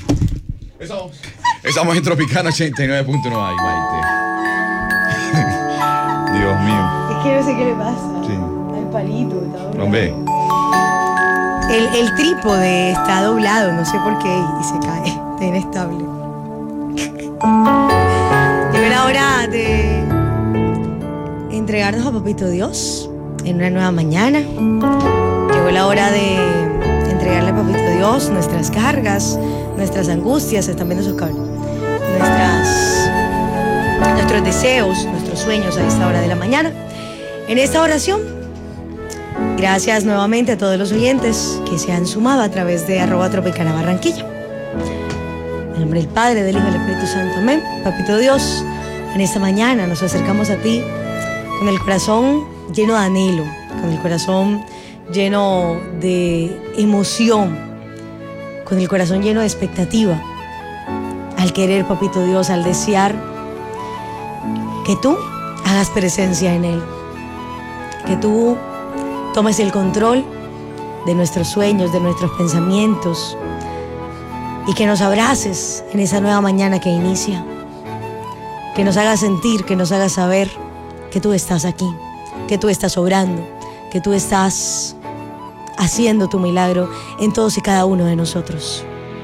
Estamos en Tropicana 89.9. Ay, Maite. Dios mío. Es que no sé qué le pasa. Sí. Al palito, está doblado. Hombre. El trípode está doblado, no sé por qué, y se cae. Está inestable. Llegó la hora de entregarnos a Papito Dios en una nueva mañana. Llegó la hora de entregarle a Papito Dios nuestras cargas, nuestras angustias, están viendo sus cables, nuestros deseos, nuestros sueños a esta hora de la mañana. En esta oración, gracias nuevamente a todos los oyentes que se han sumado a través de @Tropicana Barranquilla. En nombre del Padre, del Hijo y del Espíritu Santo, amén. Papito Dios, en esta mañana nos acercamos a ti con el corazón lleno de anhelo, con el corazón lleno de emoción, con el corazón lleno de expectativa, al querer, Papito Dios, al desear que tú hagas presencia en él, que tú tomes el control de nuestros sueños, de nuestros pensamientos, y que nos abraces en esa nueva mañana que inicia, que nos hagas sentir, que nos hagas saber que tú estás aquí, que tú estás obrando, que tú estás haciendo tu milagro en todos y cada uno de nosotros.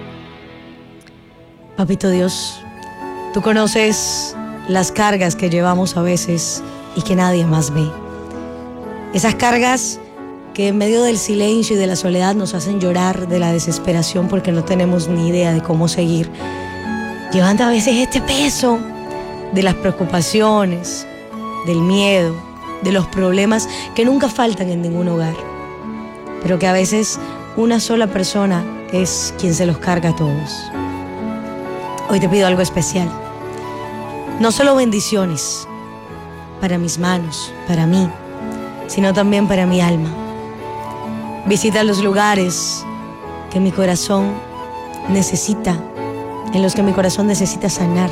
Papito Dios, tú conoces las cargas que llevamos a veces y que nadie más ve. Esas cargas que en medio del silencio y de la soledad nos hacen llorar de la desesperación porque no tenemos ni idea de cómo seguir. Llevando a veces este peso de las preocupaciones, del miedo, de los problemas que nunca faltan en ningún hogar, pero que a veces una sola persona es quien se los carga a todos. Hoy te pido algo especial. No solo bendiciones para mis manos, para mí, sino también para mi alma. Visita los lugares que mi corazón necesita, en los que mi corazón necesita sanar.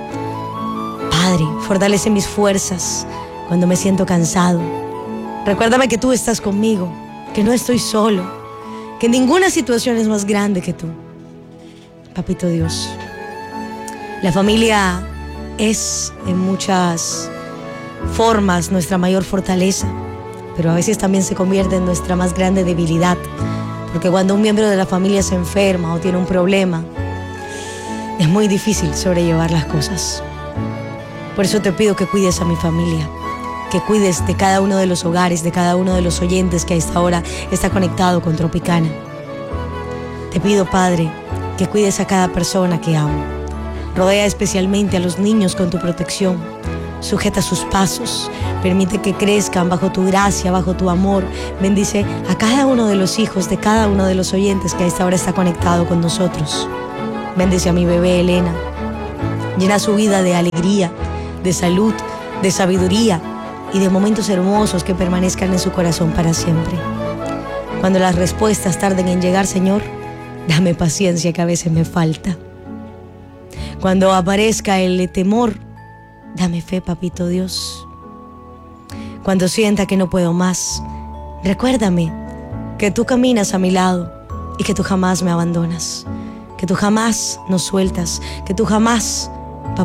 Padre, fortalece mis fuerzas cuando me siento cansado. Recuérdame que tú estás conmigo, que no estoy solo, que ninguna situación es más grande que tú. Papito Dios, la familia es en muchas formas nuestra mayor fortaleza, pero a veces también se convierte en nuestra más grande debilidad, porque cuando un miembro de la familia se enferma o tiene un problema, es muy difícil sobrellevar las cosas. Por eso te pido que cuides a mi familia, que cuides de cada uno de los hogares, de cada uno de los oyentes que a esta hora está conectado con Tropicana. Te pido, Padre, que cuides a cada persona que amo. Rodea especialmente a los niños con tu protección. Sujeta sus pasos, permite que crezcan bajo tu gracia, bajo tu amor. Bendice a cada uno de los hijos de cada uno de los oyentes que a esta hora está conectado con nosotros. Bendice a mi bebé Elena. Llena su vida de alegría, de salud, de sabiduría y de momentos hermosos que permanezcan en su corazón para siempre. Cuando las respuestas tarden en llegar, Señor, dame paciencia que a veces me falta. Cuando aparezca el temor, dame fe, Papito Dios. Cuando sienta que no puedo más, recuérdame que tú caminas a mi lado y que tú jamás me abandonas, que tú jamás nos sueltas, que tú jamás